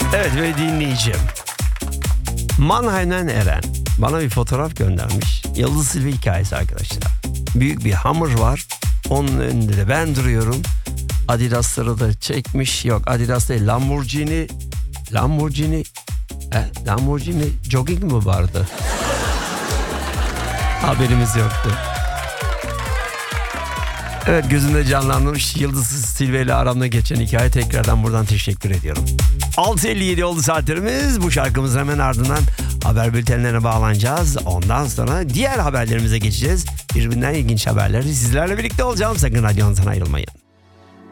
Evet ve dinleyeceğim. Mannheim'den Eren bana bir fotoğraf göndermiş. Yıldız Silve hikayesi arkadaşlar. Büyük bir hamur var. Onun önünde de ben duruyorum. Adidas'ları da çekmiş. Yok Adidas değil, Lamborghini jogging mi vardı? Haberimiz yoktu. Evet, gözümde canlanmış Yıldız Silve ile aramda geçen hikaye. Tekrardan buradan teşekkür ediyorum. 6.57 oldu saatlerimiz. Bu şarkımızın hemen ardından haber bültenlerine bağlanacağız. Ondan sonra diğer haberlerimize geçeceğiz. Birbirinden ilginç haberleri sizlerle birlikte olacağım. Sakın radyonuzdan ayrılmayın.